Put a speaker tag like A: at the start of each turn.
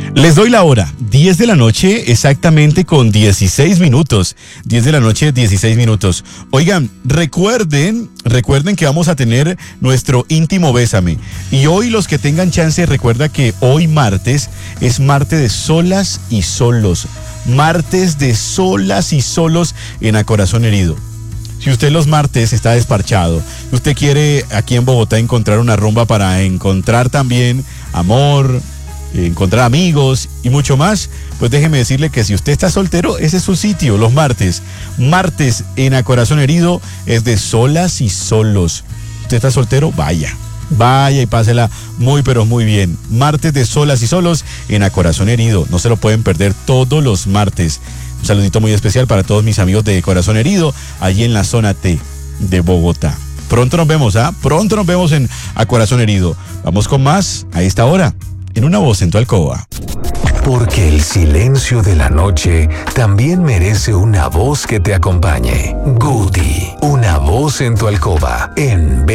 A: Les doy la hora, 10 de la noche exactamente con 16 minutos. 10 de la noche, 16 minutos. Oigan, recuerden que vamos a tener nuestro íntimo Bésame. Y hoy los que tengan chance, recuerda que hoy martes es martes de solas y solos. Martes de solas y solos en A Corazón Herido. Si usted los martes está desparchado, usted quiere aquí en Bogotá encontrar una rumba para encontrar también amor, encontrar amigos y mucho más, pues déjeme decirle que si usted está soltero, ese es su sitio, los martes. Martes en A Corazón Herido es de solas y solos. Usted está soltero, vaya y pásela muy pero muy bien. Martes de solas y solos en A Corazón Herido, no se lo pueden perder todos los martes. Un saludito muy especial para todos mis amigos de Corazón Herido, allí en la zona T de Bogotá. Pronto nos vemos, Pronto nos vemos en A Corazón Herido. Vamos con más a esta hora, en Una Voz en tu Alcoba.
B: Porque el silencio de la noche también merece una voz que te acompañe. Goody, Una Voz en tu Alcoba, en